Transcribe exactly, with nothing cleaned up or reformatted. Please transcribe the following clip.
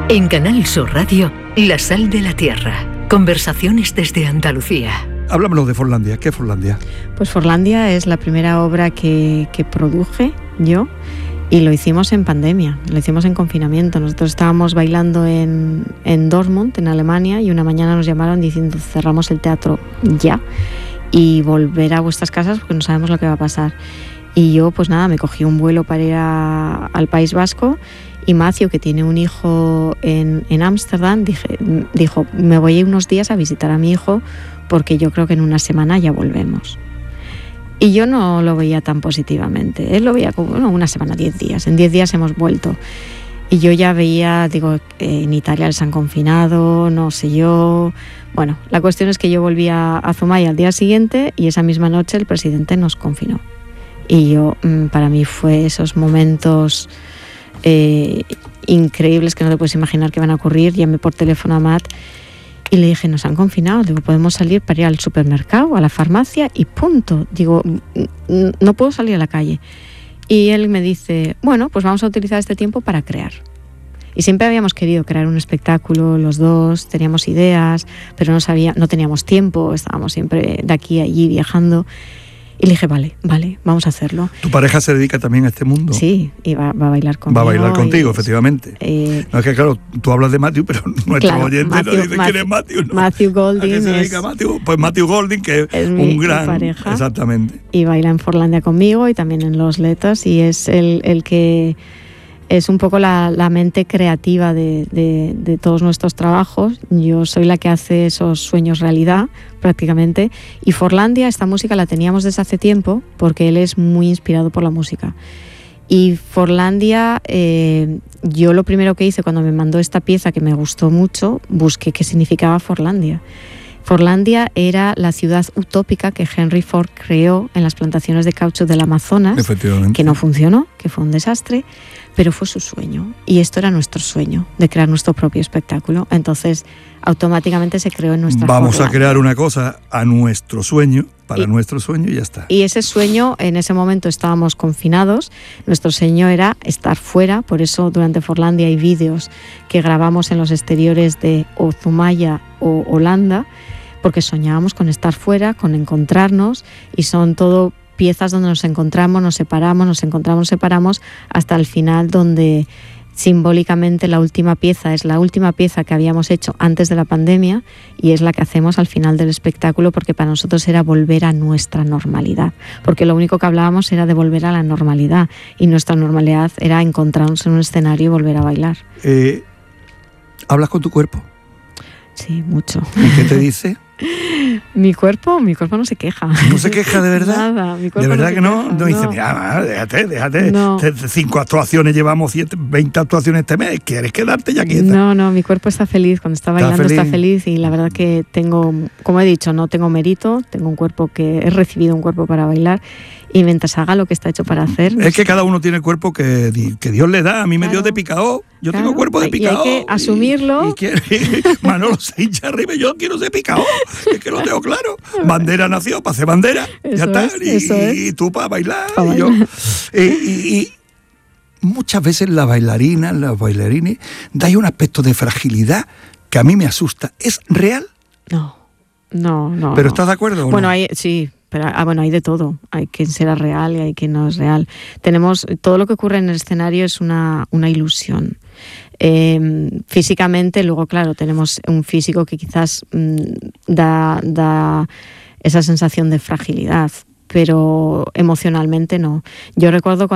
En Canal Sur Radio, La Sal de la Tierra. Conversaciones desde Andalucía. Háblamelo de Forlandia. ¿Qué es Forlandia? Pues Forlandia es la primera obra que, que produje yo y lo hicimos en pandemia, lo hicimos en confinamiento. Nosotros estábamos bailando en, en Dortmund, en Alemania, y una mañana nos llamaron diciendo: cerramos el teatro ya y volver a vuestras casas porque no sabemos lo que va a pasar. Y yo, pues nada, me cogí un vuelo para ir a, al País Vasco, y Matthew, que tiene un hijo en Ámsterdam, dijo: me voy a ir unos días a visitar a mi hijo porque yo creo que en una semana ya volvemos. Y yo no lo veía tan positivamente. Él lo veía como, bueno, una semana, diez días. En diez días hemos vuelto. Y yo ya veía, digo, eh, en Italia les han confinado, no sé yo. Bueno, la cuestión es que yo volví a, a Zumaya al día siguiente y esa misma noche el presidente nos confinó. Y yo, para mí fue esos momentos eh, increíbles que no te puedes imaginar que van a ocurrir. Llamé por teléfono a Matt y le dije: nos han confinado, digo, podemos salir para ir al supermercado, a la farmacia y punto. Digo, no puedo salir a la calle. Y él me dice: bueno, pues vamos a utilizar este tiempo para crear. Y siempre habíamos querido crear un espectáculo, los dos, teníamos ideas, pero no sabía, no teníamos tiempo, estábamos siempre de aquí a allí viajando. Y le dije: vale, vale, vamos a hacerlo. ¿Tu pareja se dedica también a este mundo? Sí, y va, va a bailar conmigo. Va a bailar contigo, y, efectivamente. Eh, no, es que claro, tú hablas de Matthew, pero nuestro claro, oyente Matthew, no dice Matthew, quién es Matthew. ¿No? Matthew Golding. ¿A qué se dedica es, Matthew? Pues Matthew Golding, que es, es un mi, gran... mi pareja. Exactamente. Y baila en Forlandia conmigo y también en Los Letos, y es el, el que... es un poco la, la mente creativa de, de, de todos nuestros trabajos. Yo soy la que hace esos sueños realidad, prácticamente. Y Forlandia, esta música la teníamos desde hace tiempo, porque él es muy inspirado por la música. Y Forlandia, eh, yo lo primero que hice cuando me mandó esta pieza, que me gustó mucho, busqué qué significaba Forlandia. Forlandia era la ciudad utópica que Henry Ford creó en las plantaciones de caucho del Amazonas, que no funcionó, que fue un desastre, pero fue su sueño. Y esto era nuestro sueño, de crear nuestro propio espectáculo. Entonces, automáticamente se creó en nuestra Vamos Forlandia. a crear una cosa a nuestro sueño, para y, nuestro sueño y ya está. Y ese sueño, en ese momento estábamos confinados, nuestro sueño era estar fuera, por eso durante Forlandia hay vídeos que grabamos en los exteriores de o Zumaya o Holanda, porque soñábamos con estar fuera, con encontrarnos, y son todo piezas donde nos encontramos, nos separamos, nos encontramos, nos separamos, hasta el final, donde simbólicamente la última pieza es la última pieza que habíamos hecho antes de la pandemia y es la que hacemos al final del espectáculo, porque para nosotros era volver a nuestra normalidad, porque lo único que hablábamos era de volver a la normalidad y nuestra normalidad era encontrarnos en un escenario y volver a bailar. Eh, ¿Hablas con tu cuerpo? Sí, mucho. ¿Y qué te dice? Mi cuerpo, mi cuerpo no se queja. ¿No se queja de verdad? Nada, mi cuerpo ¿De verdad no que no? queja, No dice: no. mira, déjate, déjate. No. Cinco actuaciones llevamos, siete, veinte actuaciones este mes. ¿Quieres quedarte ya quieta? No, no, mi cuerpo está feliz. Cuando está bailando está feliz. está feliz y la verdad que tengo, como he dicho, no tengo mérito. Tengo un cuerpo que he recibido un cuerpo para bailar y mientras haga lo que está hecho para hacer. Es que cada uno tiene el cuerpo que, que Dios le da. A mí me dio de picao. Yo claro, tengo cuerpo de picao. Y hay que asumirlo. Y, y quiere, Manolo se hincha arriba y yo quiero ser picao. Es que lo tengo claro. Bandera nació para hacer bandera. Eso ya está. Es, y, eso es. y tú para bailar. Pa y yo. bailar. Y, y, y muchas veces las bailarinas, los bailarines, dais un aspecto de fragilidad que a mí me asusta. ¿Es real? No, no, no. ¿Pero no. estás de acuerdo o Bueno, no? hay, sí. Pero ah, bueno, hay de todo. Hay quien será real y hay quien no es real. Tenemos todo lo que ocurre en el escenario es una, una ilusión. Eh, físicamente, luego, claro, tenemos un físico que quizás mmm, da, da esa sensación de fragilidad, pero emocionalmente no. Yo recuerdo cuando